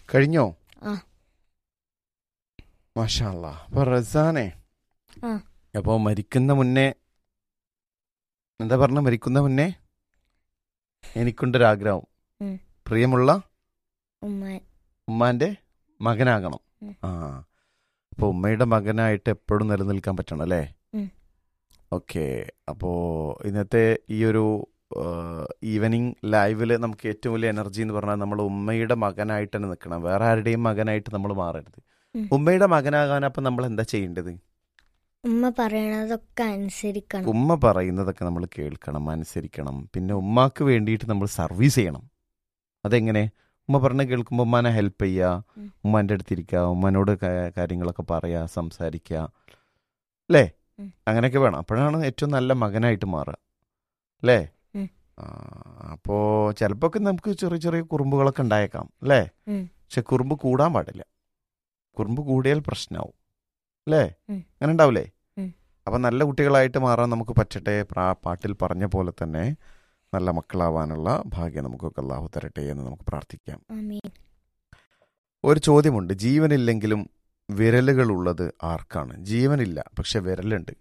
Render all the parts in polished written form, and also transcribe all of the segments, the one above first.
കഴിഞ്ഞോ? ആ. മാഷാ അല്ലാ. അപ്പൊ റസാനെ, ആ. അപ്പോ മരിക്കുന്ന മുന്നേ എന്താ പറഞ്ഞ? മരിക്കുന്ന മുന്നേ എനിക്കുണ്ടൊരാഗ്രഹം, ഉം. പ്രിയമുള്ള ഉമ്മ. ഉമ്മാന്റെ മകനാകണം. ഉം. ആ, അപ്പൊ ഉമ്മയുടെ മകനായിട്ട് എപ്പോഴും നിലനിൽക്കാൻ പറ്റണം അല്ലേ? ഉം. ഓക്കെ. അപ്പോൾ ഇന്നത്തെ ഈ ഒരു ഈവനിങ് ലൈവില് നമുക്ക് ഏറ്റവും വലിയ എനർജി എന്ന് പറഞ്ഞാൽ നമ്മൾ ഉമ്മയുടെ മകനായിട്ട് തന്നെ നിൽക്കണം. വേറെ ആരുടെയും മകനായിട്ട് നമ്മൾ മാറരുത്. ഉം. ഉമ്മയുടെ മകനാകാൻ അപ്പം നമ്മൾ എന്താ ചെയ്യേണ്ടത്? ഉമ്മ പറയണതൊക്കെ അനുസരിക്കണം. ഉമ്മ പറയുന്നതൊക്കെ നമ്മൾ കേൾക്കണം, അനുസരിക്കണം. പിന്നെ ഉമ്മാക്ക് വേണ്ടിയിട്ട് നമ്മൾ സർവീസ് ചെയ്യണം. അതെങ്ങനെ? ഉമ്മ പറഞ്ഞ് കേൾക്കുമ്പോൾ ഉമ്മാനെ ഹെൽപ്പ് ചെയ്യുക, ഉം. ഉമ്മാൻ്റെ അടുത്തിരിക്കുക, ഉമ്മാനോട് കാര്യങ്ങളൊക്കെ പറയുക, സംസാരിക്കുക, അല്ലേ? ഉം. അങ്ങനെയൊക്കെ വേണം. അപ്പോഴാണ് ഏറ്റവും നല്ല മകനായിട്ട് മാറുക, അല്ലേ? ഉം. അപ്പോൾ ചിലപ്പോൾ ഒക്കെ നമുക്ക് ചെറിയ ചെറിയ കുറുമ്പുകളൊക്കെ ഉണ്ടായേക്കാം, അല്ലേ? ഉം. പക്ഷെ കുറുമ്പ് കൂടാൻ പാടില്ല. കുറുമ്പ് കൂടിയാൽ പ്രശ്നമാവും, അല്ലേ? ഉം. അങ്ങനെ ഉണ്ടാവില്ലേ? ഉം. അപ്പം നല്ല കുട്ടികളായിട്ട് മാറാൻ നമുക്ക് പറ്റട്ടെ. പാട്ടിൽ പറഞ്ഞ പോലെ തന്നെ നല്ല മക്കളാവാനുള്ള ഭാഗ്യം നമുക്കൊക്കെ അല്ലാഹു തരട്ടെ എന്ന് നമുക്ക് പ്രാർത്ഥിക്കാം. ആമീൻ. ഒരു ചോദ്യമുണ്ട്. ജീവനില്ലെങ്കിലും വിരലുകളുള്ളത് ആർക്കാണ്? ജീവനില്ല പക്ഷെ വിരലുണ്ട്.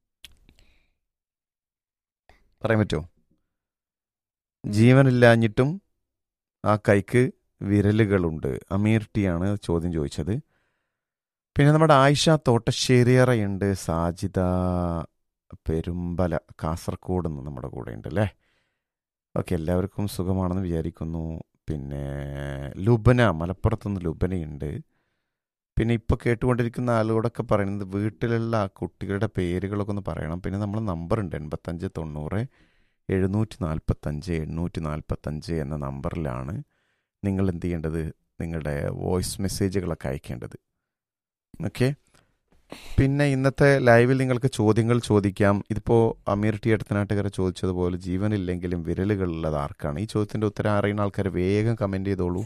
പറയാൻ പറ്റുമോ? ജീവനില്ലാഞ്ഞിട്ടും ആ കൈക്ക് വിരലുകളുണ്ട്. അമീർ ടി ആണ് ചോദ്യം ചോദിച്ചത്. പിന്നെ നമ്മുടെ ആയിഷ തോട്ടശ്ശേരിയറയുണ്ട്, സാജിദ പെരുമ്പല കാസർഗോഡ് നിന്ന് നമ്മുടെ കൂടെ ഉണ്ട്, അല്ലേ? ഓക്കെ, എല്ലാവർക്കും സുഖമാണെന്ന് വിചാരിക്കുന്നു. പിന്നെ ലുബന, മലപ്പുറത്തുനിന്ന് ലുബനയുണ്ട്. പിന്നെ ഇപ്പോൾ കേട്ടുകൊണ്ടിരിക്കുന്ന ആളുകളോടൊക്കെ പറയുന്നത് വീട്ടിലുള്ള ആ കുട്ടികളുടെ പേരുകളൊക്കെ ഒന്ന് പറയണം. പിന്നെ നമ്മൾ നമ്പറുണ്ട് 85 90 745 845 എന്ന നമ്പറിലാണ് നിങ്ങൾ എന്ത് ചെയ്യേണ്ടത്? നിങ്ങളുടെ വോയിസ് മെസ്സേജുകളൊക്കെ അയക്കേണ്ടത്. ഓക്കെ. പിന്നെ ഇന്നത്തെ ലൈവിൽ നിങ്ങൾക്ക് ചോദ്യങ്ങൾ ചോദിക്കാം. ഇതിപ്പോൾ അമീർ ടി അടുത്തനാട്ടുകാർ ചോദിച്ചതുപോലെ ജീവനില്ലെങ്കിലും വിരലുകളുള്ളത് ആർക്കാണ്? ഈ ചോദ്യത്തിൻ്റെ ഉത്തരം അറിയുന്ന ആൾക്കാർ വേഗം കമൻറ്റ് ചെയ്തോളൂ.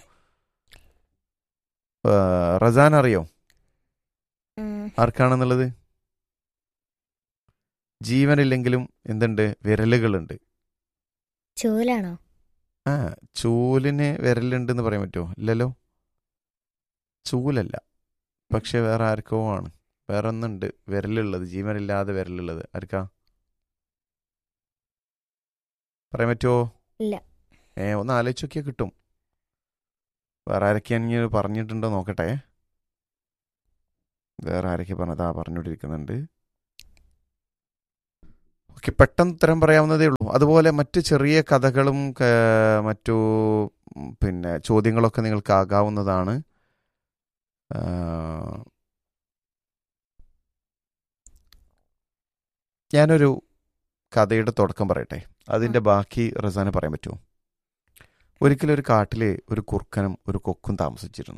റസാൻ അറിയോ ആർക്കാണെന്നുള്ളത്? ജീവനില്ലെങ്കിലും എന്തുണ്ട്? വിരലുകളുണ്ട്. ചൂലാണോ? ആ, ചൂലിന് വിരലുണ്ടെന്ന് പറയാൻ പറ്റുമോ? ഇല്ലല്ലോ, ചൂലല്ല. പക്ഷെ വേറെ ആർക്കോ ആണ്. വേറെ ഒന്നുണ്ട് വിരലുള്ളത്, ജീവനില്ലാതെ വിരലുള്ളത്. ആർക്കാ പറയാൻ പറ്റുമോ? ഇല്ല. ഒന്ന് ആലോചിച്ച് നോക്കിയാൽ കിട്ടും. വേറെ ആരൊക്കെയാണെങ്കിൽ പറഞ്ഞിട്ടുണ്ടോ നോക്കട്ടെ. വേറെ ആരൊക്കെ പറഞ്ഞതാ പറഞ്ഞുകൊണ്ടിരിക്കുന്നുണ്ട്. ഓക്കെ, പെട്ടെന്ന് ഉത്തരം പറയാവുന്നതേ ഉള്ളൂ. അതുപോലെ മറ്റ് ചെറിയ കഥകളും മറ്റു പിന്നെ ചോദ്യങ്ങളൊക്കെ നിങ്ങൾക്ക് ആകാവുന്നതാണ്. ഞാനൊരു കഥയുടെ തുടക്കം പറയട്ടെ, അതിൻ്റെ ബാക്കി റസാന് പറയാൻ പറ്റുമോ? ഒരിക്കലും ഒരു കാട്ടിൽ ഒരു കുറുക്കനും ഒരു കൊക്കും താമസിച്ചിരുന്നു.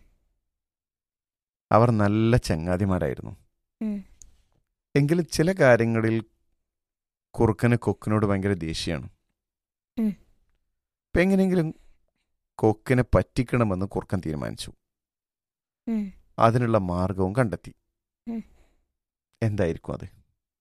അവർ നല്ല ചങ്ങാതിമാരായിരുന്നു. എങ്കിലും ചില കാര്യങ്ങളിൽ കുറുക്കന് കൊക്കിനോട് ഭയങ്കര ദേഷ്യമാണ്. അപ്പം എങ്ങനെയെങ്കിലും കൊക്കിനെ പറ്റിക്കണമെന്ന് കുറുക്കൻ തീരുമാനിച്ചു. അതിനുള്ള മാർഗവും കണ്ടെത്തി. എന്തായിരിക്കും അത്?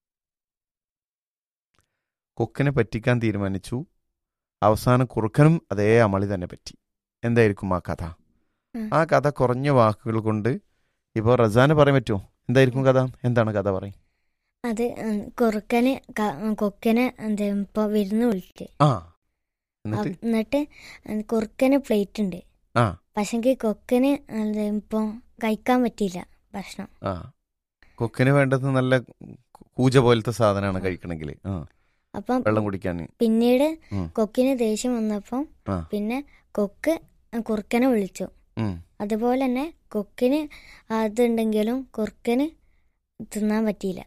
കൊക്കിനെ പറ്റിക്കാൻ തീരുമാനിച്ചു. അവസാനം കുറുക്കനും അതേ അമളി തന്നെ പറ്റി. എന്തായിരിക്കും ആ കഥ? ആ കഥ കുറഞ്ഞ വാക്കുകൾ കൊണ്ട് ഇപ്പോൾ റസാന് പറയാൻ പറ്റുമോ? എന്തായിരിക്കും കഥ? എന്താണ് കഥ? പറയും. അത് കുറുക്കന് കൊക്കനെ ഇപ്പൊ വിരുന്ന് വിളിച്ച്, എന്നിട്ട് കുറുക്കന് പ്ലേറ്റ് ഉണ്ട്. പക്ഷെങ്കിൽ കൊക്കന് ഇപ്പൊ കഴിക്കാൻ പറ്റിയില്ല ഭക്ഷണം. കൊക്കിന് വേണ്ടത് നല്ല കൂജ പോലത്തെ സാധനമാണ് കഴിക്കണമെങ്കിൽ. അപ്പം വെള്ളം കുടിക്കാൻ പിന്നീട് കൊക്കിന് ദേഷ്യം വന്നപ്പം പിന്നെ കൊക്ക് കുറുക്കനെ വിളിച്ചു. അതുപോലെ തന്നെ കൊക്കിന് അതുണ്ടെങ്കിലും കുറുക്കന് തിന്നാൻ പറ്റിയില്ല.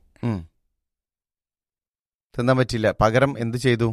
തിന്നാൻ പറ്റില്ല. പകരം എന്ത് ചെയ്തു?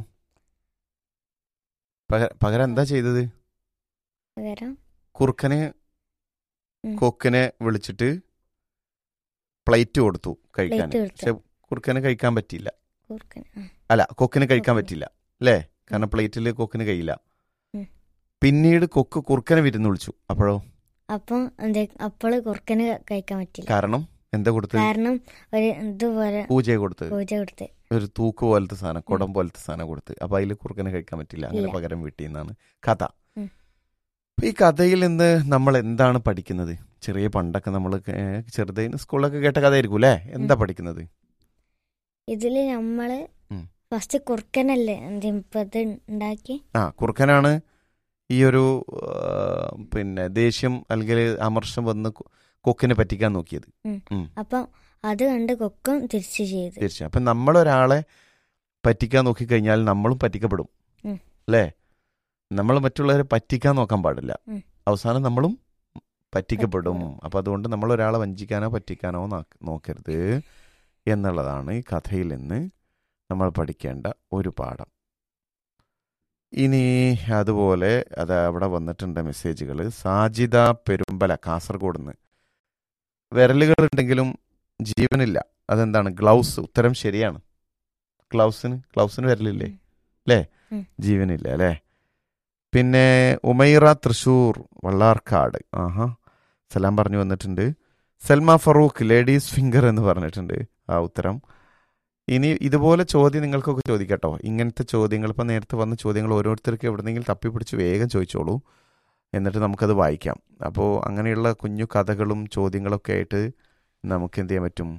പകരം എന്താ ചെയ്തത്? പകരം കുറുക്കന് കൊക്കിനെ വിളിച്ചിട്ട് പ്ലേറ്റ് കൊടുത്തു കഴിക്കാൻ. പക്ഷെ കുറുക്കന് കഴിക്കാൻ പറ്റിയില്ല. അല്ല, കൊക്കിന് കഴിക്കാൻ പറ്റില്ല, അല്ലേ? കാരണം പ്ലേറ്റിൽ കൊക്കിന് കഴിയില്ല. പിന്നീട് കൊക്ക് കുറുക്കനെ വിരുന്ന് വിളിച്ചു. അപ്പോൾ കുറുക്കന് കഴിക്കാൻ പറ്റില്ല. കാരണം എന്താ കൊടുത്തത്? കാരണം ഒരു ഇതുപോലെ പൂജ കൊടുത്ത്, ഒരു തൂക്ക് പോലത്തെ സാധനം, കുടം പോലത്തെ സാധനം കൊടുത്ത്. അപ്പൊ അതിൽ കുറുക്കനെ കഴിക്കാൻ പറ്റില്ല. അങ്ങനെ പകരം വീട്ടിൽ നിന്നാണ് കഥ. അപ്പൊ ഈ കഥയിൽ നിന്ന് നമ്മൾ എന്താണ് പഠിക്കുന്നത്? ചെറിയ പണ്ടൊക്കെ നമ്മൾ ചെറുതിന് സ്കൂളിലൊക്കെ കേട്ട കഥയായിരിക്കും അല്ലേ? എന്താ പഠിക്കുന്നത്? ഇതില് നമ്മള് ഉം. ഫസ്റ്റ് കുറുക്കനല്ലേ ഇപ്പത് ഉണ്ടാക്കി. കുറുക്കനാണ് ഈ ഒരു പിന്നെ ദേഷ്യം അല്ലെങ്കിൽ അമർഷം വന്ന് കൊക്കിനെ പറ്റിക്കാൻ നോക്കിയത്. അപ്പം അത് കണ്ട് കൊക്കും തിരിച്ചു ചെയ്ത്. തീർച്ചയായും. അപ്പം നമ്മളൊരാളെ പറ്റിക്കാൻ നോക്കിക്കഴിഞ്ഞാൽ നമ്മളും പറ്റിക്കപ്പെടും അല്ലേ? നമ്മൾ മറ്റുള്ളവരെ പറ്റിക്കാൻ നോക്കാൻ പാടില്ല. അവസാനം നമ്മളും പറ്റിക്കപ്പെടും. അപ്പം അതുകൊണ്ട് നമ്മൾ ഒരാളെ വഞ്ചിക്കാനോ പറ്റിക്കാനോ നോക്കരുത് എന്നുള്ളതാണ് ഈ കഥയിൽ നിന്ന് നമ്മൾ പഠിക്കേണ്ട ഒരു പാഠം. ഇനി അതുപോലെ അത് അവിടെ വന്നിട്ടുണ്ട് മെസ്സേജുകൾ. സാജിദ പെരുമ്പല കാസർഗോഡ് നിന്ന്, വിരലുകളുണ്ടെങ്കിലും ജീവനില്ല, അതെന്താണ്? ഗ്ലൗസ്. ഉത്തരം ശരിയാണ്. ഗ്ലൗസിന് വിരലില്ലേ അല്ലേ? ജീവനില്ല അല്ലേ? പിന്നെ ഉമൈറ തൃശൂർ വള്ളാർക്കാട്, സലാം പറഞ്ഞു വന്നിട്ടുണ്ട്. സൽമ ഫറൂഖ് ലേഡീസ് ഫിംഗർ എന്ന് പറഞ്ഞിട്ടുണ്ട് ഉത്തരം. ഇനി ഇതുപോലെ ചോദ്യം നിങ്ങൾക്കൊക്കെ ചോദിക്കട്ടോ. ഇങ്ങനത്തെ ചോദ്യങ്ങൾ ഇപ്പം നേരത്തെ വന്ന ചോദ്യങ്ങൾ ഓരോരുത്തർക്ക് എവിടെന്നെങ്കിലും തപ്പിപ്പിടിച്ച് വേഗം ചോദിച്ചോളൂ, എന്നിട്ട് നമുക്കത് വായിക്കാം. അപ്പോൾ അങ്ങനെയുള്ള കുഞ്ഞു കഥകളും ചോദ്യങ്ങളൊക്കെ ആയിട്ട് നമുക്ക് എന്ത് ചെയ്യാൻ പറ്റും?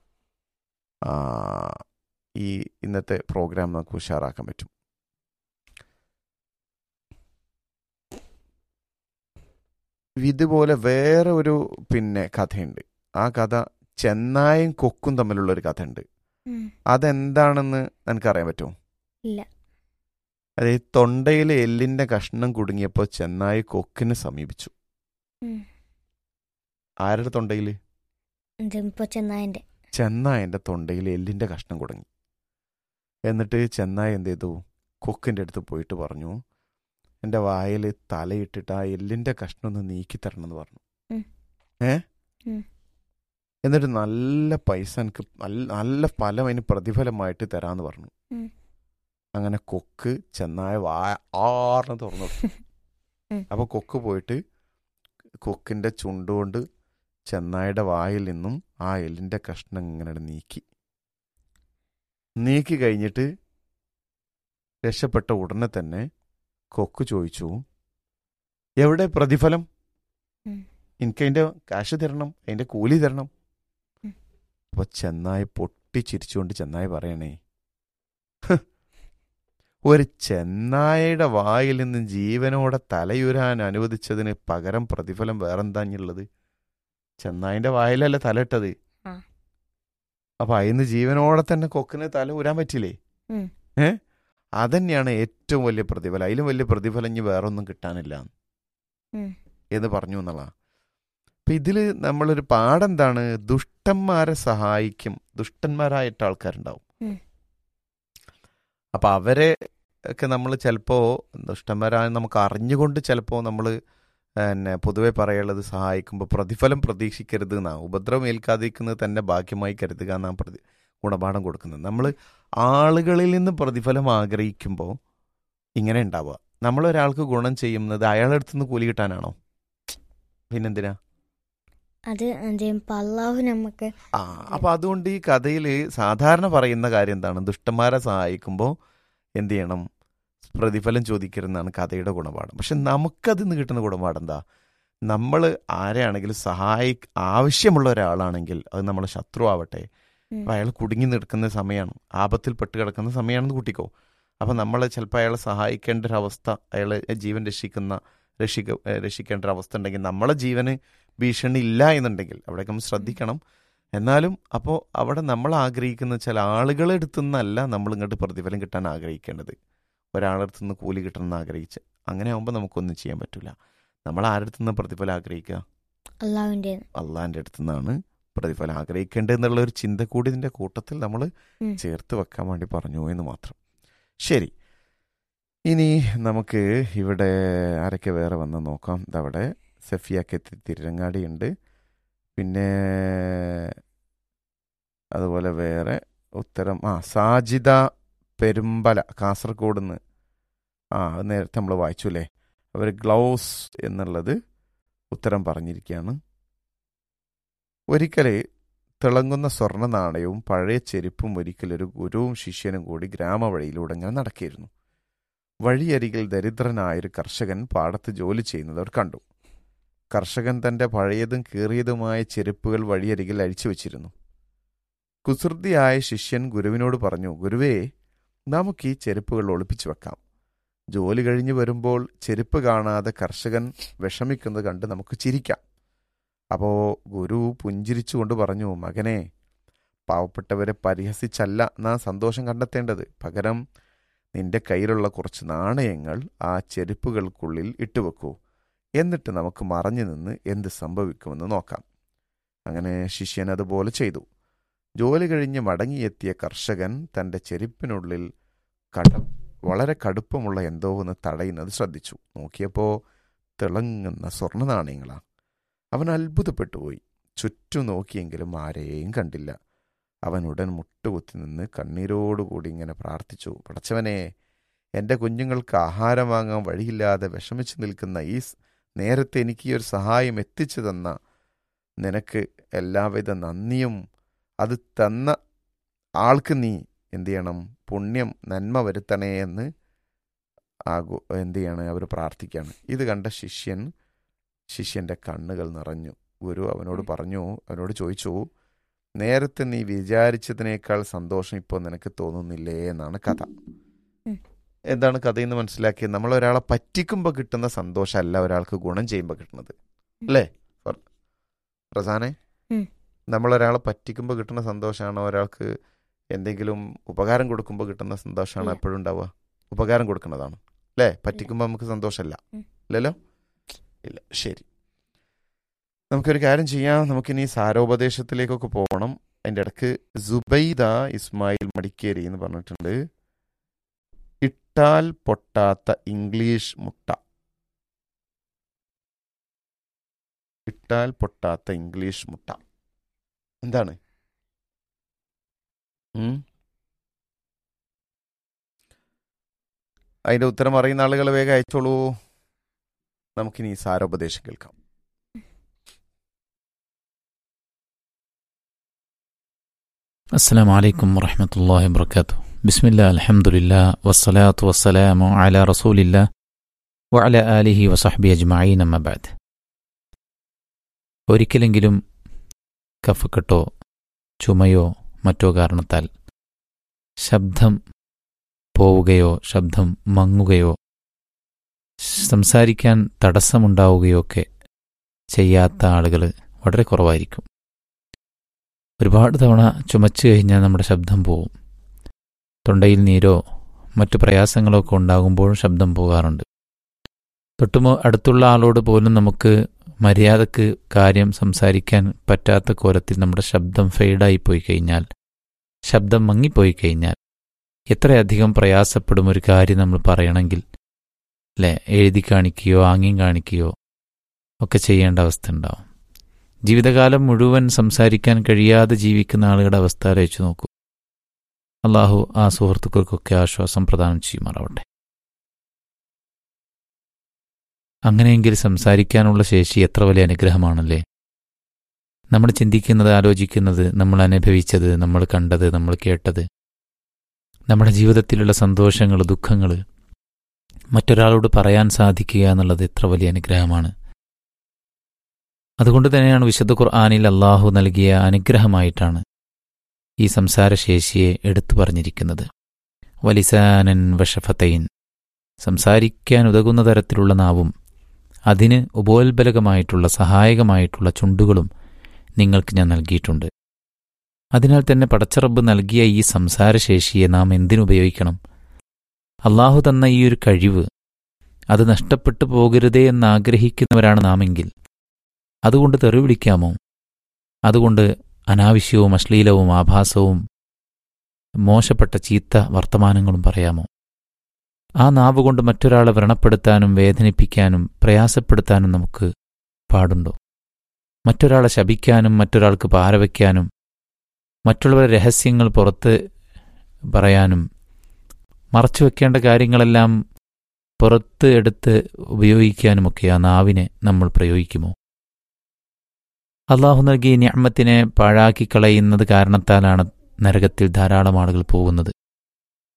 ഈ ഇന്നത്തെ പ്രോഗ്രാം നമുക്ക് ഉഷാറാക്കാൻ പറ്റും. ഇതുപോലെ വേറെ ഒരു കഥയുണ്ട്. ആ കഥ ചെന്നായും കൊക്കും തമ്മിലുള്ള ഒരു കഥയുണ്ട്. അതെന്താണെന്ന് എനിക്കറിയാൻ പറ്റുമോ? ഇല്ല. അതായത് തൊണ്ടയിലെ എല്ലിന്റെ കഷ്ണം കുടുങ്ങിയപ്പോൾ ചെന്നായി കൊക്കിനെ സമീപിച്ചു. ആരുടെ തൊണ്ടയില്? ചെന്നായന്റെ തൊണ്ടയിൽ എല്ലിന്റെ കഷ്ണം കുടുങ്ങി. എന്നിട്ട് ചെന്നായ എന്ത് ചെയ്തു? കൊക്കിന്റെ അടുത്ത് പോയിട്ട് പറഞ്ഞു, എൻ്റെ വായിൽ തലയിട്ടിട്ട് ആ എല്ലിന്റെ കഷ്ണം ഒന്ന് നീക്കി തരണം എന്ന് പറഞ്ഞു. എന്നിട്ട് നല്ല പൈസ എനിക്ക് നല്ല ഫലം അതിന് പ്രതിഫലമായിട്ട് തരാന്ന് പറഞ്ഞു. അങ്ങനെ കൊക്ക് ചെന്നായ ആറിന് തുറന്നു. അപ്പൊ കൊക്ക് പോയിട്ട് കൊക്കിന്റെ ചുണ്ടുകൊണ്ട് ചെന്നായുടെ വായിൽ നിന്നും ആ എല്ലിന്റെ കഷ്ണം ഇങ്ങനെ നീക്കി കഴിഞ്ഞിട്ട് രക്ഷപ്പെട്ട ഉടനെ തന്നെ കൊക്ക് ചോദിച്ചു, എവിടെ പ്രതിഫലം? എനിക്ക് അതിന്റെ കാശ് തരണം, അതിന്റെ കൂലി തരണം. അപ്പൊ ചെന്നായി പൊട്ടിച്ചിരിച്ചുകൊണ്ട് ചെന്നായി പറയണേ, ഒരു ചെന്നായയുടെ വായിൽ നിന്ന് ജീവനോടെ തലയുരാൻ അനുവദിച്ചതിന് പകരം പ്രതിഫലം വേറെന്താഞ്ഞുള്ളത്? ചെന്നായിന്റെ വായിലല്ലേ തലയിട്ടത്. അപ്പൊ അതിന് ജീവനോടെ തന്നെ കൊക്കിന് തല ഊരാൻ പറ്റില്ലേ? അതന്നെയാണ് ഏറ്റവും വലിയ പ്രതിഫലം. അതിലും വലിയ പ്രതിഫലം ഇനി വേറൊന്നും കിട്ടാനില്ല എന്ന് പറഞ്ഞു എന്നുള്ളതാണ്. അപ്പൊ ഇതില് നമ്മളൊരു പാടെന്താണ്? ദുഷ്ടന്മാരെ സഹായിക്കും. ദുഷ്ടന്മാരായിട്ട് ആൾക്കാരുണ്ടാവും. അപ്പൊ അവരെ ഒക്കെ നമ്മൾ ചിലപ്പോ ദുഷ്ടന്മാരായ നമുക്ക് അറിഞ്ഞുകൊണ്ട് ചിലപ്പോ നമ്മൾ പൊതുവെ പറയുള്ളത് സഹായിക്കുമ്പോൾ പ്രതിഫലം പ്രതീക്ഷിക്കരുത് എന്നാണ്. ഉപദ്രവം ഏൽക്കാതിരിക്കുന്നത് തന്നെ ഭാഗ്യമായി കരുതുക എന്നാണ് ഗുണപാഠം കൊടുക്കുന്നത്. നമ്മൾ ആളുകളിൽ നിന്ന് പ്രതിഫലം ആഗ്രഹിക്കുമ്പോൾ ഇങ്ങനെ ഉണ്ടാവുക. നമ്മളൊരാൾക്ക് ഗുണം ചെയ്യുന്നത് അയാളുടെ അടുത്ത് നിന്ന് കൂലി കിട്ടാനാണോ? പിന്നെന്തിനാ? അത് നമുക്ക്. അപ്പൊ അതുകൊണ്ട് ഈ കഥയിൽ സാധാരണ പറയുന്ന കാര്യം എന്താണ്? ദുഷ്ടന്മാരെ സഹായിക്കുമ്പോൾ എന്ത് ചെയ്യണം? പ്രതിഫലം ചോദിക്കരുതെന്നാണ് കഥയുടെ ഗുണപാഠം. പക്ഷെ നമുക്കതിൽ നിന്ന് കിട്ടുന്ന ഗുണപാഠം എന്താ? നമ്മൾ ആരെയാണെങ്കിലും ആവശ്യമുള്ള ഒരാളാണെങ്കിൽ അത് നമ്മളെ ശത്രു ആവട്ടെ, അയാൾ കുടുങ്ങി നിൽക്കുന്ന സമയമാണ്, ആപത്തിൽ പെട്ട് കിടക്കുന്ന സമയമാണെന്ന് കൂട്ടിക്കോ. അപ്പം നമ്മൾ ചിലപ്പോൾ അയാളെ സഹായിക്കേണ്ട ഒരവസ്ഥ, അയാളെ ജീവൻ രക്ഷിക്കേണ്ട ഒരവസ്ഥ ഉണ്ടെങ്കിൽ, നമ്മളെ ജീവന് ഭീഷണി ഇല്ല എന്നുണ്ടെങ്കിൽ അവിടേക്ക് നമ്മൾ ശ്രദ്ധിക്കണം. എന്നാലും അപ്പോൾ അവിടെ നമ്മൾ ആഗ്രഹിക്കുന്ന ചില ആളുകളെ അടുത്തുനിന്നല്ല നമ്മൾ ഇങ്ങോട്ട് പ്രതിഫലം കിട്ടാൻ ആഗ്രഹിക്കേണ്ടത്. ഒരാളടുത്ത് നിന്ന് കൂലി കിട്ടണമെന്ന് ആഗ്രഹിച്ച് അങ്ങനെ ആകുമ്പോൾ നമുക്കൊന്നും ചെയ്യാൻ പറ്റില്ല. നമ്മൾ ആരുടെ നിന്ന് പ്രതിഫലം ആഗ്രഹിക്കുക? അള്ളാഹിൻ്റെ അടുത്ത് നിന്നാണ് പ്രതിഫലം ആഗ്രഹിക്കേണ്ടത് എന്നുള്ള ഒരു ചിന്ത കൂടി ഇതിൻ്റെ കൂട്ടത്തിൽ നമ്മൾ ചേർത്ത് വെക്കാൻ വേണ്ടി പറഞ്ഞു എന്ന് മാത്രം. ശരി, ഇനി നമുക്ക് ഇവിടെ ആരൊക്കെ വേറെ വന്ന് നോക്കാം. ഇതവിടെ സഫിയാക്ക് തിരുരങ്ങാടിയുണ്ട്. പിന്നെ അതുപോലെ വേറെ ഉത്തരം സാജിദ പെരുമ്പല കാസർഗോഡ് നിന്ന്. നേരത്തെ നമ്മൾ വായിച്ചു അല്ലേ? അവർ ഗ്ലൗസ് എന്നുള്ളത് ഉത്തരം പറഞ്ഞിരിക്കുകയാണ്. ഒരിക്കൽ തിളങ്ങുന്ന സ്വർണ്ണ നാണയവും പഴയ ചെരുപ്പും ഒരിക്കലൊരു ഗുരുവും ശിഷ്യനും കൂടി ഗ്രാമവഴിയിലൂടെ ഇങ്ങനെ നടക്കിയിരുന്നു. വഴിയരികിൽ ദരിദ്രനായൊരു കർഷകൻ പാടത്ത് ജോലി ചെയ്യുന്നത് അവർ കണ്ടു. കർഷകൻ തൻ്റെ പഴയതും കീറിയതുമായ ചെരുപ്പുകൾ വഴിയരികിൽ അഴിച്ചു വച്ചിരുന്നു. കുസൃതിയായ ശിഷ്യൻ ഗുരുവിനോട് പറഞ്ഞു, ഗുരുവേ, നമുക്ക് ഈ ചെരുപ്പുകൾ ഒളിപ്പിച്ചു വെക്കാം. ജോലി കഴിഞ്ഞു വരുമ്പോൾ ചെരുപ്പ് കാണാതെ കർഷകൻ വിഷമിക്കുന്നത് കണ്ട് നമുക്ക് ചിരിക്കാം. അപ്പോൾ ഗുരു പുഞ്ചിരിച്ചുകൊണ്ട് പറഞ്ഞു, മകനെ, പാവപ്പെട്ടവരെ പരിഹസിച്ചല്ല നാം സന്തോഷം കണ്ടെത്തേണ്ടത്. പകരം നിന്റെ കയ്യിലുള്ള കുറച്ച് നാണയങ്ങൾ ആ ചെരുപ്പുകൾക്കുള്ളിൽ ഇട്ടുവെക്കൂ. എന്നിട്ട് നമുക്ക് മറഞ്ഞു നിന്ന് എന്ത് സംഭവിക്കുമെന്ന് നോക്കാം. അങ്ങനെ ശിഷ്യൻ അതുപോലെ ചെയ്തു. ജോലി കഴിഞ്ഞ് മടങ്ങിയെത്തിയ കർഷകൻ തൻ്റെ ചെരുപ്പിനുള്ളിൽ വളരെ കടുപ്പമുള്ള എന്തോ ഒന്ന് തടയുന്നത് ശ്രദ്ധിച്ചു. നോക്കിയപ്പോൾ തിളങ്ങുന്ന സ്വർണ്ണ നാണയങ്ങളാണ്. അവൻ അത്ഭുതപ്പെട്ടുപോയി. ചുറ്റും നോക്കിയെങ്കിലും ആരെയും കണ്ടില്ല. അവൻ ഉടൻ മുട്ടുകുത്തി നിന്ന് കണ്ണീരോടുകൂടി ഇങ്ങനെ പ്രാർത്ഥിച്ചു, പടച്ചവനെ, എൻ്റെ കുഞ്ഞുങ്ങൾക്ക് ആഹാരം വാങ്ങാൻ വഴിയില്ലാതെ വിഷമിച്ച് നിൽക്കുന്ന ഈ നേരത്തെ എനിക്ക് ഈ ഒരു സഹായം എത്തിച്ചു തന്ന നിനക്ക് എല്ലാവിധ നന്ദിയും, അത് തന്ന ആൾക്ക് നീ എന്തു ചെയ്യണം, പുണ്യം നന്മ വരുത്തണേ എന്ന് എന്തു ചെയ്യണം അവർ പ്രാർത്ഥിക്കുകയാണ്. ഇത് കണ്ട ശിഷ്യൻ്റെ കണ്ണുകൾ നിറഞ്ഞു. ഗുരു അവനോട് ചോദിച്ചു, നേരത്തെ നീ വിചാരിച്ചതിനേക്കാൾ സന്തോഷം ഇപ്പോൾ നിനക്ക് തോന്നുന്നില്ലേ എന്നാണ് കഥ. എന്താണ് കഥയെന്ന് മനസ്സിലാക്കിയത്? നമ്മൾ ഒരാളെ പറ്റിക്കുമ്പോൾ കിട്ടുന്ന സന്തോഷമല്ല ഒരാൾക്ക് ഗുണം ചെയ്യുമ്പോൾ കിട്ടുന്നത്, അല്ലേ റസാനെ? നമ്മളൊരാളെ പറ്റിക്കുമ്പോൾ കിട്ടുന്ന സന്തോഷമാണോ ഒരാൾക്ക് എന്തെങ്കിലും ഉപകാരം കൊടുക്കുമ്പോൾ കിട്ടുന്ന സന്തോഷമാണോ എപ്പോഴും ഉണ്ടാവുക? ഉപകാരം കൊടുക്കുന്നതാണ്, അല്ലേ? പറ്റിക്കുമ്പോൾ നമുക്ക് സന്തോഷമല്ല, ഇല്ലല്ലോ? ഇല്ല. ശരി, നമുക്കൊരു കാര്യം ചെയ്യാം. നമുക്കിനി സാരോപദേശത്തിലേക്കൊക്കെ പോകണം. അതിൻ്റെ ഇടയ്ക്ക് സുബൈദ ഇസ്മായിൽ മടിക്കേരി എന്ന് പറഞ്ഞിട്ടുണ്ട്, ഇട്ടാൽ പൊട്ടാത്ത ഇംഗ്ലീഷ് മുട്ട. ഇട്ടാൽ പൊട്ടാത്ത ഇംഗ്ലീഷ് മുട്ട എന്താണ്? അതിൻ്റെ ഉത്തരം അറിയുന്ന ആളുകൾ വേഗം അയച്ചോളൂ. നമുക്കിനി സാരോപദേശം കേൾക്കാം. അസ്സലാമു അലൈക്കും വറഹ്മത്തുള്ളാഹി വബറകാതുഹു. ബിസ്മില്ലാഹി അൽഹംദുലില്ലാ വസ്സലാത്തു വസ്സലാമു അലാ റസൂലില്ലാ വഅലാ ആലിഹി വസഹ്ബിഹി അജ്മഈൻ, അമ്മാ ബഅദ്. ഒരിക്കലെങ്കിലും കഫക്കെട്ടോ ചുമയോ മറ്റോ കാരണത്താൽ ശബ്ദം പോവുകയോ ശബ്ദം മങ്ങുകയോ സംസാരിക്കാൻ തടസ്സമുണ്ടാവുകയോ ഒക്കെ ചെയ്യാത്ത ആളുകൾ വളരെ കുറവായിരിക്കും. ഒരുപാട് തവണ ചുമച്ചു കഴിഞ്ഞാൽ നമ്മുടെ ശബ്ദം പോവും. തൊണ്ടയിൽ നീരോ മറ്റു പ്രയാസങ്ങളോ ഒക്കെ ഉണ്ടാകുമ്പോഴും ശബ്ദം പോകാറുണ്ട്. അടുത്തുള്ള ആളോട് പോലും നമുക്ക് മര്യാദക്ക് കാര്യം സംസാരിക്കാൻ പറ്റാത്ത കോലത്തിൽ നമ്മുടെ ശബ്ദം ഫെയ്ഡായി പോയി കഴിഞ്ഞാൽ, ശബ്ദം മങ്ങിപ്പോയി കഴിഞ്ഞാൽ എത്രയധികം പ്രയാസപ്പെടും ഒരു കാര്യം നമ്മൾ പറയണമെങ്കിൽ, അല്ലേ? എഴുതി കാണിക്കുകയോ ആംഗ്യം കാണിക്കുകയോ ഒക്കെ ചെയ്യേണ്ട അവസ്ഥ ഉണ്ടാവും. ജീവിതകാലം മുഴുവൻ സംസാരിക്കാൻ കഴിയാതെ ജീവിക്കുന്ന ആളുകളുടെ അവസ്ഥ ആലോചിച്ചു നോക്കൂ. അള്ളാഹു ആ സുഹൃത്തുക്കൾക്കൊക്കെ ആശ്വാസം പ്രദാനം ചെയ്യുമാറാവട്ടെ. അങ്ങനെയെങ്കിൽ സംസാരിക്കാനുള്ള ശേഷി എത്ര വലിയ അനുഗ്രഹമാണല്ലേ! നമ്മൾ ചിന്തിക്കുന്നത്, ആലോചിക്കുന്നത്, നമ്മൾ അനുഭവിച്ചത്, നമ്മൾ കണ്ടത്, നമ്മൾ കേട്ടത്, നമ്മുടെ ജീവിതത്തിലുള്ള സന്തോഷങ്ങൾ, ദുഃഖങ്ങൾ മറ്റൊരാളോട് പറയാൻ സാധിക്കുക എന്നുള്ളത് എത്ര വലിയ അനുഗ്രഹമാണ്. അതുകൊണ്ട് തന്നെയാണ് വിശുദ്ധ ഖുർആനിൽ അള്ളാഹു നൽകിയ അനുഗ്രഹമായിട്ടാണ് ഈ സംസാരശേഷിയെ എടുത്തു പറഞ്ഞിരിക്കുന്നത്. വലിസാനൻ വശഫതൈൻ, സംസാരിക്കാൻ ഉതകുന്ന തരത്തിലുള്ള നാവും അതിന് ഉപോത്ബലകമായിട്ടുള്ള സഹായകമായിട്ടുള്ള ചുണ്ടുകളും നിങ്ങൾക്ക് ഞാൻ നൽകിയിട്ടുണ്ട്. അതിനാൽ തന്നെ പടച്ചറബ് നൽകിയ ഈ സംസാരശേഷിയെ നാം എന്തിനുപയോഗിക്കണം? അള്ളാഹു തന്ന ഈ ഒരു കഴിവ് അത് നഷ്ടപ്പെട്ടു പോകരുതേ എന്നാഗ്രഹിക്കുന്നവരാണ് നാമെങ്കിൽ അതുകൊണ്ട് തെറി വിളിക്കാമോ? അതുകൊണ്ട് അനാവശ്യവും അശ്ലീലവും ആഭാസവും മോശപ്പെട്ട ചീത്ത വർത്തമാനങ്ങളും പറയാമോ? ആ നാവ് കൊണ്ട് മറ്റൊരാളെ വ്രണപ്പെടുത്താനും വേദനിപ്പിക്കാനും പ്രയാസപ്പെടുത്താനും നമുക്ക് പാടുണ്ടോ? മറ്റൊരാളെ ശപിക്കാനും മറ്റൊരാൾക്ക് പാരവയ്ക്കാനും മറ്റുള്ളവരുടെ രഹസ്യങ്ങൾ പുറത്ത് പറയാനും മറച്ചുവെക്കേണ്ട കാര്യങ്ങളെല്ലാം പുറത്ത് എടുത്ത് ഉപയോഗിക്കാനുമൊക്കെ ആ നാവിനെ നമ്മൾ പ്രയോഗിക്കുമോ? അള്ളാഹു നൽകിയ നിഅമത്തിനെ പാഴാക്കിക്കളയുന്നത് കാരണത്താലാണ് നരകത്തിൽ ധാരാളം ആളുകൾ പോകുന്നത്.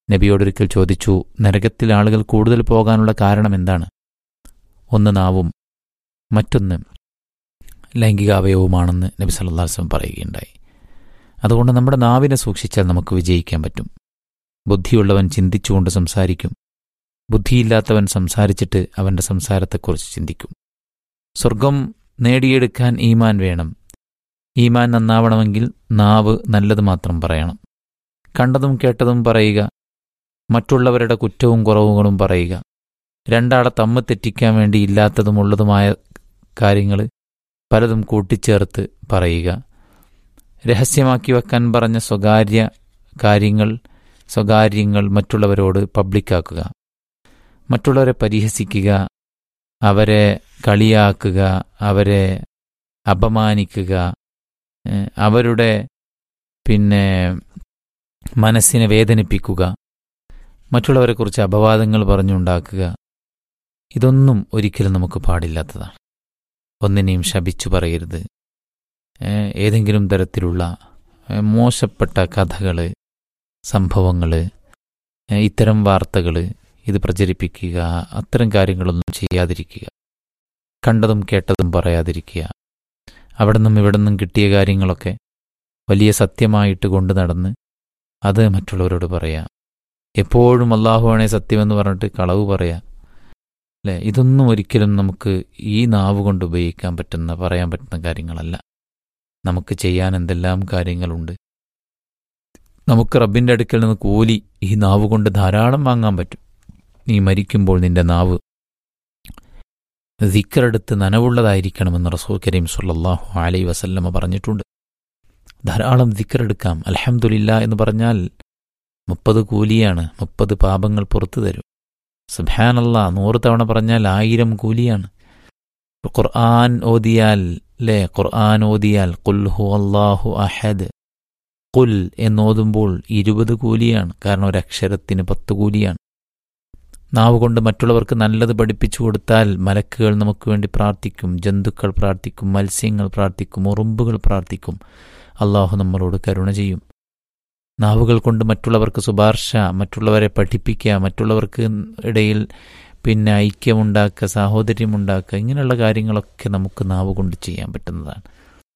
നബിയോടൊരിക്കൽ ചോദിച്ചു, നരകത്തിൽ ആളുകൾ കൂടുതൽ പോകാനുള്ള കാരണം എന്താണ്? ഒന്ന് നാവും മറ്റൊന്ന് ലൈംഗികാവയവുമാണെന്ന് നബി സല്ലല്ലാഹു അലൈഹി വസല്ലം പറയുകയുണ്ടായി. അതുകൊണ്ട് നമ്മുടെ നാവിനെ സൂക്ഷിച്ചാൽ നമുക്ക് വിജയിക്കാൻ പറ്റും. ബുദ്ധിയുള്ളവൻ ചിന്തിച്ചുകൊണ്ട് സംസാരിക്കും, ബുദ്ധിയില്ലാത്തവൻ സംസാരിച്ചിട്ട് അവൻ്റെ സംസാരത്തെക്കുറിച്ച് ചിന്തിക്കും. സ്വർഗം നേടിയെടുക്കാൻ ഈമാൻ വേണം. ഈമാൻ നന്നാവണമെങ്കിൽ നാവ് നല്ലത് മാത്രം പറയണം. കണ്ടതും കേട്ടതും പറയുക, മറ്റുള്ളവരുടെ കുറ്റവും കുറവുകളും പറയുക, രണ്ടാളെ തമ്മിൽ തെറ്റിക്കാൻ വേണ്ടി ഇല്ലാത്തതും ഉള്ളതുമായ കാര്യങ്ങൾ പലതും കൂട്ടിച്ചേർത്ത് പറയുക, രഹസ്യമാക്കി വെക്കാൻ പറഞ്ഞ സ്വകാര്യങ്ങൾ മറ്റുള്ളവരോട് പബ്ലിക്കാക്കുക, മറ്റുള്ളവരെ പരിഹസിക്കുക, അവരെ കളിയാക്കുക, അവരെ അപമാനിക്കുക, അവരുടെ മനസ്സിനെ വേദനിപ്പിക്കുക, മറ്റുള്ളവരെക്കുറിച്ച് അപവാദങ്ങൾ പറഞ്ഞുണ്ടാക്കുക, ഇതൊന്നും ഒരിക്കലും നമുക്ക് പാടില്ലാത്തതാണ്. ഒന്നിനെയും ശപിച്ചു പറയരുത്. ഏതെങ്കിലും തരത്തിലുള്ള മോശപ്പെട്ട കഥകൾ, സംഭവങ്ങൾ, ഇത്തരം വാർത്തകൾ ഇത് പ്രചരിപ്പിക്കുക, അത്തരം കാര്യങ്ങളൊന്നും ചെയ്യാതിരിക്കുക. കണ്ടതും കേട്ടതും പറയാതിരിക്കുക. അവിടെ നിന്നും ഇവിടെ നിന്നും കിട്ടിയ കാര്യങ്ങളൊക്കെ വലിയ സത്യമായിട്ട് കൊണ്ടു നടന്ന് അത് മറ്റുള്ളവരോട് പറയാം. എപ്പോഴും അല്ലാഹുവാണേ സത്യമെന്ന് പറഞ്ഞിട്ട് കളവ് പറയാം, അല്ലേ? ഇതൊന്നും ഒരിക്കലും നമുക്ക് ഈ നാവ് കൊണ്ട് ഉപയോഗിക്കാൻ പറ്റുന്ന, പറയാൻ പറ്റുന്ന കാര്യങ്ങളല്ല. നമുക്ക് ചെയ്യാൻ എന്തെല്ലാം കാര്യങ്ങളുണ്ട്. നമുക്ക് റബ്ബിൻ്റെ അടുക്കൽ നിന്ന് കൂലി ഈ നാവ് കൊണ്ട് ധാരാളം വാങ്ങാൻ പറ്റും. നീ മരിക്കുമ്പോൾ നിന്റെ നാവ് ദിക്റെടുത്ത് നനവുള്ളതായിരിക്കണമെന്ന് റസൂൽ കരീം സ്വല്ലല്ലാഹു അലൈഹി വസല്ലമ പറഞ്ഞിട്ടുണ്ട്. ധാരാളം ദിക്റെടുക്കാം. അൽഹംദുലില്ലാ എന്ന് പറഞ്ഞാൽ 30 കൂലിയാണ്, 30 പാപങ്ങൾ പുറത്തു തരും. സുബ്ഹാനല്ലാഹ് 100 തവണ പറഞ്ഞാൽ 1000 കൂലിയാണ്. ഖുർആൻ ഓതിയാൽ ഖുൽ ഹുവല്ലാഹു അഹദ്, ഖുൽ എന്നോതുമ്പോൾ 20 കൂലിയാണ്. കാരണം ഒരക്ഷരത്തിന് 10 കൂലിയാണ്. നാവ് കൊണ്ട് മറ്റുള്ളവർക്ക് നല്ലത് പഠിപ്പിച്ചു കൊടുത്താൽ മലക്കുകൾ നമുക്ക് വേണ്ടി പ്രാർത്ഥിക്കും, ജന്തുക്കൾ പ്രാർത്ഥിക്കും, മത്സ്യങ്ങൾ പ്രാർത്ഥിക്കും, ഉറുമ്പുകൾ പ്രാർത്ഥിക്കും. അള്ളാഹു നമ്മളോട് കരുണ ചെയ്യും. നാവുകൾ കൊണ്ട് മറ്റുള്ളവർക്ക് ശുപാർശ, മറ്റുള്ളവരെ പഠിപ്പിക്കുക, മറ്റുള്ളവർക്ക് ഇടയിൽ ഐക്യമുണ്ടാക്കുക, സാഹോദര്യമുണ്ടാക്കുക, ഇങ്ങനെയുള്ള കാര്യങ്ങളൊക്കെ നമുക്ക് നാവ് കൊണ്ട് ചെയ്യാൻ പറ്റുന്നതാണ്.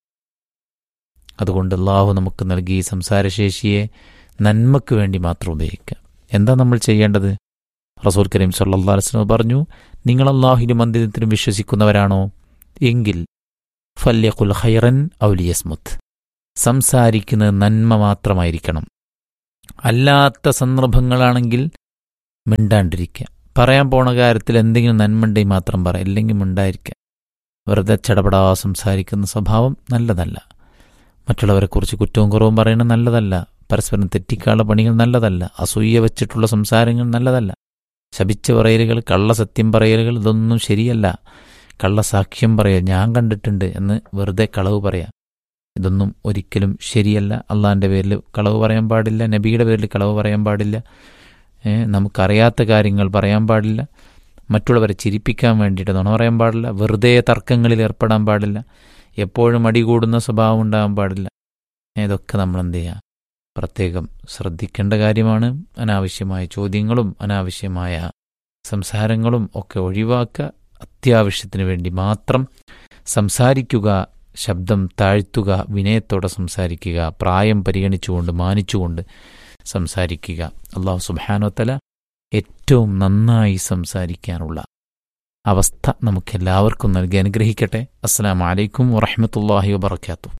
അതുകൊണ്ട് അള്ളാഹു നമുക്ക് നൽകി സംസാരശേഷിയെ നന്മയ്ക്ക് വേണ്ടി മാത്രം ഉപയോഗിക്കുക. എന്താ നമ്മൾ ചെയ്യേണ്ടത്? റസൂൽ കരീം സ്വല്ലല്ലാഹു അലൈഹി വസല്ലം പറഞ്ഞു, നിങ്ങൾ അല്ലാഹുവിലും അന്ത്യദിനത്തിലും വിശ്വസിക്കുന്നവരാണോ എങ്കിൽ ഫല്യഖുൽ ഖൈറൻ ഔ ലിയസ്മുത്, സംസാരിക്കുന്നത് നന്മ മാത്രമായിരിക്കണം. അല്ലാത്ത സന്ദർഭങ്ങളാണെങ്കിൽ മിണ്ടാണ്ടിരിക്കുക. പറയാൻ പോണ കാര്യത്തിൽ എന്തെങ്കിലും നന്മയുണ്ടെങ്കിൽ മാത്രം പറയാം, ഇല്ലെങ്കിൽ മിണ്ടായിരിക്കുക. വെറുതെ ചടപടാ സംസാരിക്കുന്ന സ്വഭാവം നല്ലതല്ല. മറ്റുള്ളവരെക്കുറിച്ച് കുറ്റവും കുറവും പറയുന്നത് നല്ലതല്ല. പരസ്പരം തെറ്റിക്കാനുള്ള പണികൾ നല്ലതല്ല. അസൂയ വെച്ചിട്ടുള്ള സംസാരങ്ങൾ നല്ലതല്ല. ശപിച്ച പറയലുകൾ, കള്ളസത്യം പറയലുകൾ, ഇതൊന്നും ശരിയല്ല. കള്ളസാക്ഷ്യം പറയുക, ഞാൻ കണ്ടിട്ടുണ്ട് എന്ന് വെറുതെ കളവ് പറയാം, ഇതൊന്നും ഒരിക്കലും ശരിയല്ല. അള്ളാഹിൻ്റെ പേരിൽ കളവ് പറയാൻ പാടില്ല, നബിയുടെ പേരിൽ കളവ് പറയാൻ പാടില്ല, നമുക്കറിയാത്ത കാര്യങ്ങൾ പറയാൻ പാടില്ല, മറ്റുള്ളവരെ ചിരിപ്പിക്കാൻ വേണ്ടിയിട്ട് നുണ പറയാൻ പാടില്ല, വെറുതെ തർക്കങ്ങളിൽ ഏർപ്പെടാൻ പാടില്ല, എപ്പോഴും അടികൂടുന്ന സ്വഭാവം ഉണ്ടാകാൻ പാടില്ല. ഇതൊക്കെ നമ്മൾ എന്ത് ചെയ്യുക? പ്രത്യേകം ശ്രദ്ധിക്കേണ്ട കാര്യമാണ്. അനാവശ്യമായ ചോദ്യങ്ങളും അനാവശ്യമായ സംസാരങ്ങളും ഒക്കെ ഒഴിവാക്കുക. അത്യാവശ്യത്തിന് വേണ്ടി മാത്രം സംസാരിക്കുക, ശബ്ദം താഴ്ത്തുക, വിനയത്തോടെ സംസാരിക്കുക, പ്രായം പരിഗണിച്ചുകൊണ്ട് മാനിച്ചുകൊണ്ട് സംസാരിക്കുക. അല്ലാഹു സുബ്ഹാനഹു വ തആല ഏറ്റവും നന്നായി സംസാരിക്കാനുള്ള അവസ്ഥ നമുക്കെല്ലാവർക്കും നൽകി അനുഗ്രഹിക്കട്ടെ. അസ്സലാമു അലൈക്കും വറഹ്മത്തുള്ളാഹി വബറകാതുഹു.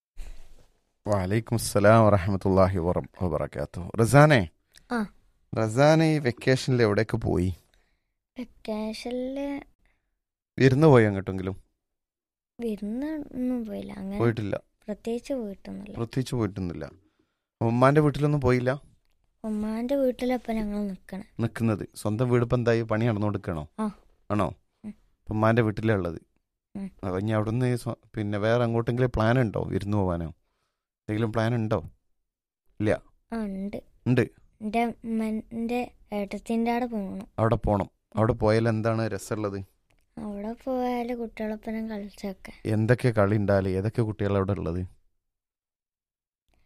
വലൈക്കും അസ്സലാം വറഹ്മത്തുള്ളാഹി വബറകാതുഹു. റസാനെ ഈ വെക്കേഷനിൽ എവിടേക്ക് പോയി? വെക്കേഷനില് വിരുന്ന് പോയി? അങ്ങോട്ടെങ്കിലും വിരുന്നൊന്നും പോയില്ല. അങ്ങനെ പോയിട്ടില്ല? പ്രത്യേകിച്ച് പോയിട്ടൊന്നുമില്ല. ഉമ്മാന്റെ വീട്ടിലൊന്നും പോയില്ല? ഉമ്മാന്റെ വീട്ടിലപ്പം ഞങ്ങൾ നിൽക്കുന്നത്. സ്വന്തം വീട് ഇപ്പം എന്തായി? പണി നടന്നുകൊടുക്കണോ? ആണോ? ഉമ്മാന്റെ വീട്ടിലേ ഉള്ളത്. ഇനി അവിടുന്ന് വേറെ അങ്ങോട്ടെങ്കിലും പ്ലാൻ ഉണ്ടോ? വിരുന്ന് പോവാനോ എന്തെങ്കിലും പ്ലാൻ ഉണ്ടോ? ഇല്ല. ഉണ്ട്. എന്റെ ഏട്ടത്തിന്റെ അവിടെ പോണം. അവിടെ പോയാൽ എന്താണ് രസമുള്ളത്? അവിടെ പോയാല് കുട്ടികളൊപ്പം കളിച്ചൊക്കെ. എന്തൊക്കെ കളി ഉണ്ടാല്? ഏതൊക്കെ കുട്ടികൾ അവിടെ ഉള്ളത്?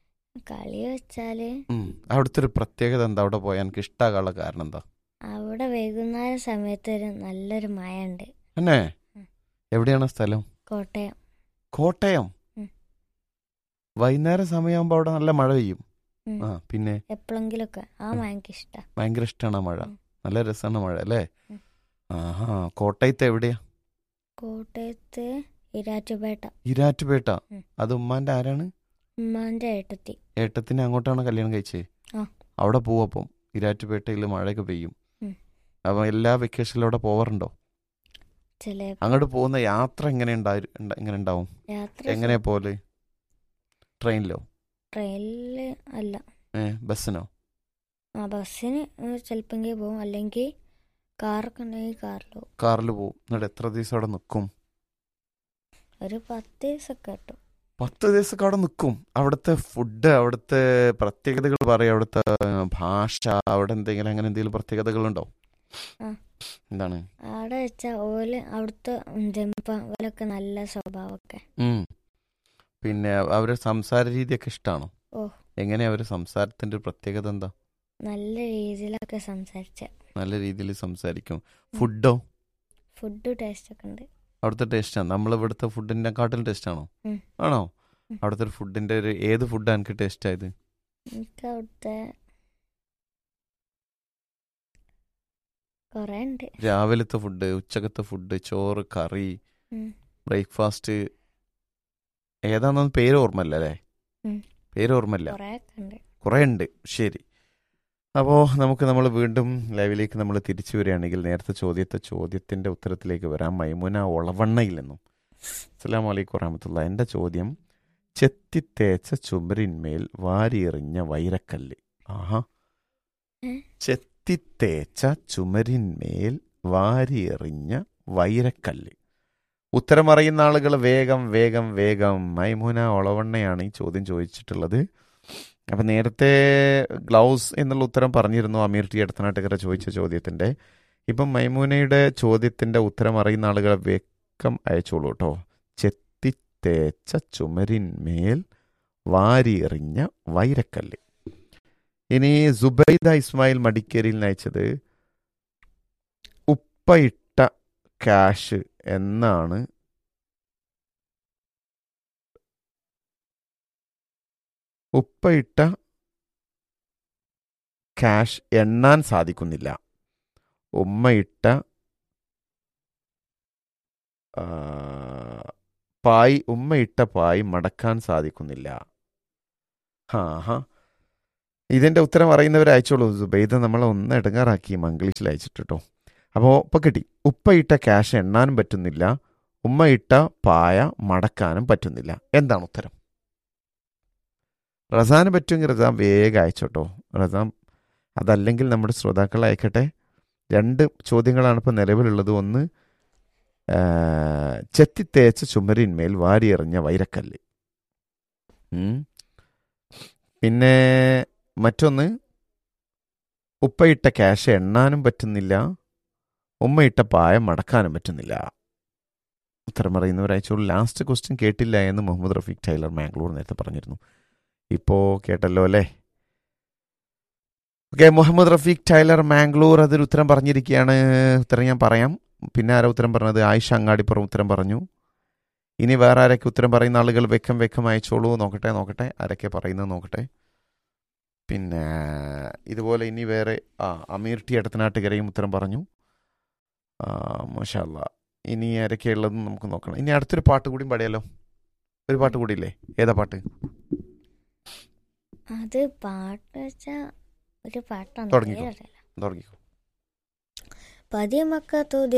കളി വെച്ചാല് അവിടുത്തെ ഒരു പ്രത്യേകത എന്താ? അവിടെ പോയാൽ എനിക്ക് ഇഷ്ടമാകാനുള്ള കാരണം എന്താ? അവിടെ വൈകുന്നേരം സമയത്ത് ഒരു നല്ലൊരു മഴ ഉണ്ട്. അല്ലേ? എവിടെയാണ് സ്ഥലം? കോട്ടയം. കോട്ടയം. വൈകുന്നേരം സമയമാകുമ്പോൾ അവിടെ നല്ല മഴ പെയ്യും. പിന്നെ എപ്പോഴെങ്കിലൊക്കെ ആ മഴ എനിക്ക് ഇഷ്ടമാണ്. ഭയങ്കര ഇഷ്ടമാണ് മഴ. നല്ല രസമാണ് മഴ അല്ലേ? ആഹാ. കോട്ടയത്ത് എവിടെയാ? കോട്ടയത്ത് ഇരാറ്റുപേട്ട. ഇരാറ്റുപേട്ട. അത് ഉമ്മാന്റെ ആരാണ്? ഉമ്മാന്റെ ഏട്ടത്തി. ഏട്ടത്തിന് അങ്ങോട്ടാണ് കല്യാണം കഴിച്ചത്. അവിടെ പോവപ്പം ഇരാറ്റുപേട്ടയിൽ മഴയൊക്കെ പെയ്യും. അപ്പൊ എല്ലാ വെക്കേഷനിലും അവിടെ പോവാറുണ്ടോ? അങ്ങോട്ട് പോകുന്ന യാത്ര എങ്ങനെ ഉണ്ടാവും? എങ്ങനെയാ പോലെ? ട്രെയിനിലോ? ട്രെയിനില് അല്ല, ബസ്സിനോ? ബസ്സിന് ചിലപ്പെങ്കിൽ പോകും, അല്ലെങ്കിൽ കാറൊക്കെ ഉണ്ടെങ്കിൽ കാറിൽ പോകും. എന്നിട്ട് എത്ര ദിവസം അവിടെ നിൽക്കും? ഒരു 10 ദിവസമൊക്കെ കിട്ടും. 10 ദിവസമൊക്കെ അവിടെ നിൽക്കും. അവിടുത്തെ ഫുഡ്, അവിടുത്തെ പ്രത്യേകതകൾ പറയും. അവിടുത്തെ ഭാഷ, അവിടെ എന്തെങ്കിലും അങ്ങനെ എന്തെങ്കിലും പ്രത്യേകതകളുണ്ടോ? എന്താണ് അവിടെ വെച്ചാൽ അവിടുത്തെ ഓലൊക്കെ നല്ല സ്വഭാവമൊക്കെ. പിന്നെ അവരുടെ സംസാര രീതിയൊക്കെ ഇഷ്ടമാണോ? എങ്ങനെയാ അവരുടെ സംസാരത്തിന്റെ പ്രത്യേകത എന്താ? നല്ല രീതിയിലൊക്കെ നല്ല രീതിയിൽ സംസാരിക്കും. ഫുഡോ? ഫുഡ് ടേസ്റ്റ് ഒക്കെ ഉണ്ട്. അവിടുത്തെ ടേസ്റ്റാണ് നമ്മൾ ഇവിടുത്തെ ഫുഡിന്റെ കാട്ടിലും ടേസ്റ്റ് ആണോ? ആണോ? അവിടുത്തെ ഫുഡിന്റെ ഏത് ഫുഡാണ് എനിക്ക് ടേസ്റ്റ് ആയത്? എനിക്ക് അവിടുത്തെ കുറേ ഉണ്ട്. രാവിലത്തെ ഫുഡ്, ഉച്ചക്കത്തെ ഫുഡ്, ചോറ്, കറി, ബ്രേക്ക്ഫാസ്റ്റ്, ഏതാണെന്ന് പേര് ഓർമ്മല്ല അല്ലേ? പേര് ഓർമ്മല്ല. കുറേ ഉണ്ട്. ശരി. അപ്പോൾ നമ്മൾ വീണ്ടും ലൈവിലേക്ക് നമ്മൾ തിരിച്ചു വരികയാണെങ്കിൽ നേരത്തെ ചോദ്യത്തിന്റെ ഉത്തരത്തിലേക്ക് വരാം. മൈമുന ഒളവണ്ണയിൽ നിന്നും. അസ്സലാമു അലൈക്കും വറഹ്മത്തുള്ളാഹി. എൻ്റെ ചോദ്യം, ചെത്തിത്തേച്ച ചുമരിന്മേൽ വാരിയെറിഞ്ഞ വൈരക്കല്ല്. ആഹാ. ചെത്തിത്തേച്ച ചുമരിന്മേൽ വാരിയെറിഞ്ഞ വൈരക്കല്ല്. ഉത്തരം അറിയുന്ന ആളുകൾ വേഗം വേഗം വേഗം. മൈമുന ഒളവണ്ണയാണ് ഈ ചോദ്യം ചോദിച്ചിട്ടുള്ളത്. അപ്പം നേരത്തെ ഗ്ലൗസ് എന്നുള്ള ഉത്തരം പറഞ്ഞിരുന്നു അമീർ ടി എടത്തനാട്ടുകര ചോദിച്ച ചോദ്യത്തിൻ്റെ. ഇപ്പം മൈമൂനയുടെ ചോദ്യത്തിൻ്റെ ഉത്തരം അറിയുന്ന ആളുകൾ വേഗം അയച്ചോളൂ കേട്ടോ. ചെത്തിത്തേച്ച ചുമരിന്മേൽ വാരിയെറിഞ്ഞ വൈരക്കല്ല്. ഇനി സുബൈദ ഇസ്മായിൽ മടിക്കേരിയിൽ അയച്ചത് ഉപ്പയിട്ട കാഷ് എന്നാണ്. ഉപ്പയിട്ട കാഷ് എണ്ണാൻ സാധിക്കുന്നില്ല. ഉമ്മയിട്ട പായ് മടക്കാൻ സാധിക്കുന്നില്ല. ഇതിൻ്റെ ഉത്തരം അറിയുന്നവർ അയച്ചോളൂ. സുബൈദ നമ്മളെ ഒന്ന് ഇടങ്ങാറാക്കി മംഗ്ലീഷിൽ അയച്ചിട്ട് കേട്ടോ. അപ്പോൾ ഇപ്പം കിട്ടി. ഉപ്പയിട്ട കാഷ് എണ്ണാനും പറ്റുന്നില്ല, ഉമ്മയിട്ട പായ മടക്കാനും പറ്റുന്നില്ല. എന്താണ് ഉത്തരം? റസാന് പറ്റുമെങ്കിൽ റസാൻ വേഗം അയച്ചോട്ടോ. റസാൻ അതല്ലെങ്കിൽ നമ്മുടെ ശ്രോതാക്കൾ അയക്കട്ടെ. 2 ചോദ്യങ്ങളാണ് ഇപ്പോൾ നിലവിലുള്ളത്. ഒന്ന്, ചെത്തിത്തേച്ച ചുമരിന്മേൽ വാരിയെറിഞ്ഞ വൈരക്കല്ല്. പിന്നെ മറ്റൊന്ന്, ഉപ്പയിട്ട കാശ് എണ്ണാനും പറ്റുന്നില്ല, ഉമ്മയിട്ട പായ മടക്കാനും പറ്റുന്നില്ല. ഉത്തരം അറിയുന്നവർ അയച്ചോളൂ. ലാസ്റ്റ് ക്വസ്റ്റ്യൻ കേട്ടില്ല എന്ന് മുഹമ്മദ് റഫീഖ് ടൈലർ മാംഗ്ലൂർ നേരത്തെ പറഞ്ഞിരുന്നു. ഇപ്പോൾ കേട്ടല്ലോ അല്ലേ? ഓക്കെ, മുഹമ്മദ് റഫീഖ് ടൈലർ മാംഗ്ലൂർ അതൊരു ഉത്തരം പറഞ്ഞിരിക്കുകയാണ്. ഉത്തരം ഞാൻ പറയാം. പിന്നെ ആരാ ഉത്തരം പറഞ്ഞത്? ആയിഷ അങ്ങാടിപ്പുറം ഉത്തരം പറഞ്ഞു. ഇനി വേറെ ആരൊക്കെ ഉത്തരം പറയുന്ന ആളുകൾ വെക്കം അയച്ചോളൂ. നോക്കട്ടെ ആരൊക്കെ പറയുന്നത് നോക്കട്ടെ. പിന്നെ ഇതുപോലെ ഇനി വേറെ അമീർ ടി എടത്തനാട്ടുകരയും ഉത്തരം പറഞ്ഞു. മാഷാ അല്ലാ. ഇനി ആരൊക്കെ ഉള്ളതെന്ന് നമുക്ക് നോക്കണം. ഇനി അടുത്തൊരു പാട്ട് കൂടി പാടിയാലോ? ഒരു പാട്ട് കൂടി ഇല്ലേ? ഏതാ പാട്ട്? അത് പാട്ട് വെച്ചാ ഒരു പാട്ടാണ്. തുടങ്ങിക്കോ. പതിമക്കത്തു